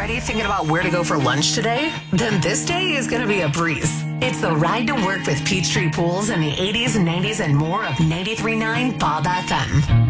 already thinking about where to go for lunch today? Then this day is going to be a breeze. It's the Ride to Work with Peachtree Pools in the 80s, 90s, and more of 93.9 Bob FM.